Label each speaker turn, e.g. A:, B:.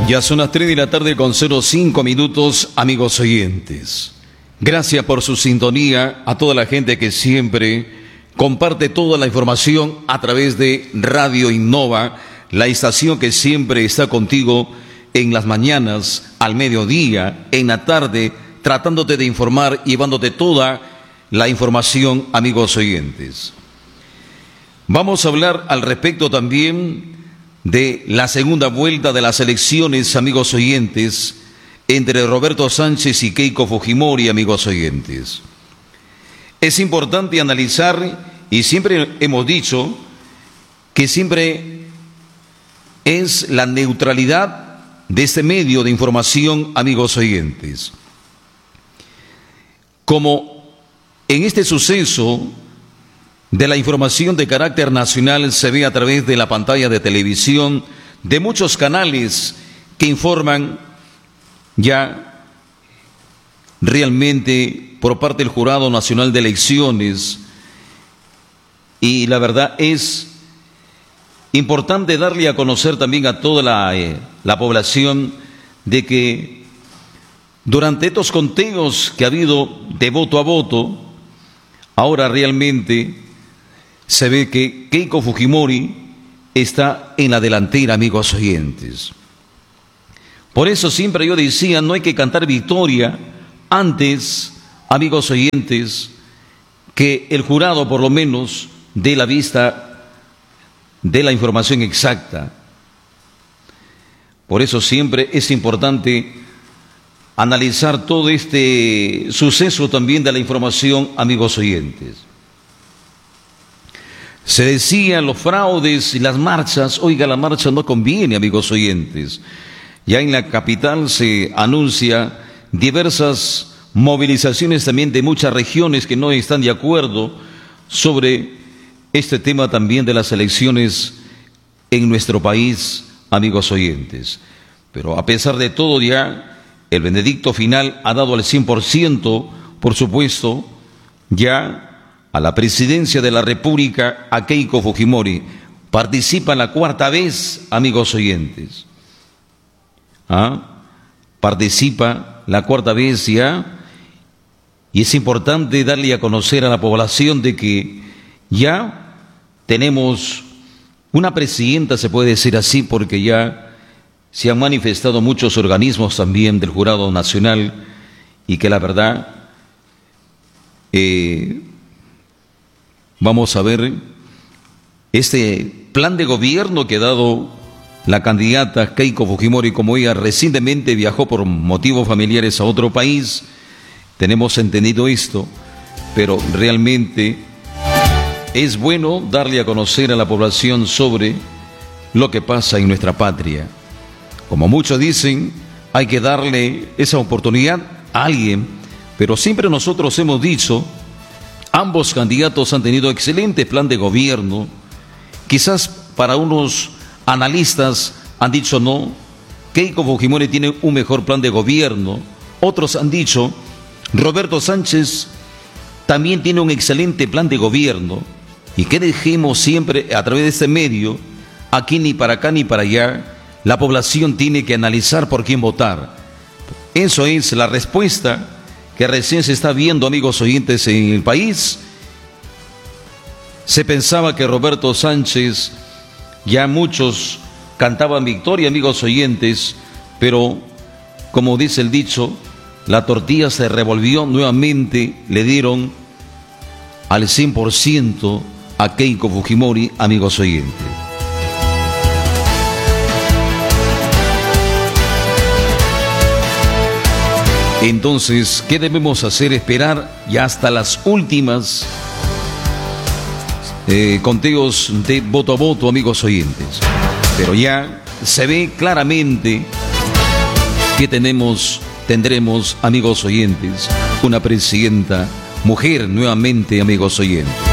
A: Ya son las 3 de la tarde con 05 minutos, amigos oyentes. Gracias por su sintonía, a toda la gente que siempre comparte toda la información a través de Radio Innova, la estación que siempre está contigo en las mañanas, al mediodía, en la tarde, tratándote de informar y llevándote toda la información, amigos oyentes. Vamos a hablar al respecto también de la segunda vuelta de las elecciones, amigos oyentes, entre Roberto Sánchez y Keiko Fujimori, amigos oyentes. Es importante analizar, y siempre hemos dicho que siempre es la neutralidad de este medio de información, amigos oyentes. Como en este suceso de la información de carácter nacional se ve a través de la pantalla de televisión, de muchos canales que informan ya realmente por parte del Jurado Nacional de Elecciones, y la verdad es importante darle a conocer también a toda la población de que durante estos conteos que ha habido de voto a voto, ahora realmente se ve que Keiko Fujimori está en la delantera, amigos oyentes. Por eso siempre yo decía, no hay que cantar victoria antes, amigos oyentes, que el jurado por lo menos dé la vista de la información exacta. Por eso siempre es importante analizar todo este suceso también de la información, amigos oyentes. Se decían los fraudes y las marchas. Oiga, la marcha no conviene, amigos oyentes. Ya en la capital se anuncia diversas movilizaciones también de muchas regiones que no están de acuerdo sobre este tema también de las elecciones en nuestro país, amigos oyentes. Pero a pesar de todo, ya el veredicto final ha dado al 100%, por supuesto, ya a la presidencia de la República, a Keiko Fujimori. Participa la cuarta vez, amigos oyentes. Participa la cuarta vez ya, y es importante darle a conocer a la población de que ya tenemos una presidenta, se puede decir así, porque ya se han manifestado muchos organismos también del Jurado Nacional, y que la verdad vamos a ver este plan de gobierno que ha dado la candidata Keiko Fujimori. Como ella recientemente viajó por motivos familiares a otro país, tenemos entendido esto, pero realmente es bueno darle a conocer a la población sobre lo que pasa en nuestra patria. Como muchos dicen, hay que darle esa oportunidad a alguien, pero siempre nosotros hemos dicho, ambos candidatos han tenido excelente plan de gobierno. Quizás para unos analistas han dicho no, Keiko Fujimori tiene un mejor plan de gobierno. Otros han dicho, Roberto Sánchez también tiene un excelente plan de gobierno. Y que dejemos siempre a través de este medio, aquí ni para acá ni para allá, la población tiene que analizar por quién votar. Eso es la respuesta que recién se está viendo, amigos oyentes, en el país. Se pensaba que Roberto Sánchez, ya muchos cantaban victoria, amigos oyentes, pero como dice el dicho, la tortilla se revolvió nuevamente, le dieron al 100% a Keiko Fujimori, amigos oyentes. Entonces, ¿qué debemos hacer? Esperar ya hasta las últimas conteos de voto a voto, amigos oyentes. Pero ya se ve claramente que tendremos, amigos oyentes, una presidenta mujer nuevamente, amigos oyentes.